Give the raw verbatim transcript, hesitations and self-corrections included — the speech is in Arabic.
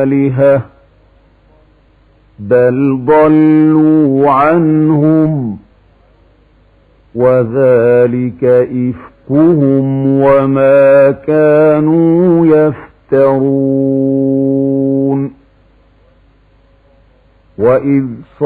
آلهة بل ضلوا عنهم وذلك إفكهم وما كانوا يفترون. وإذ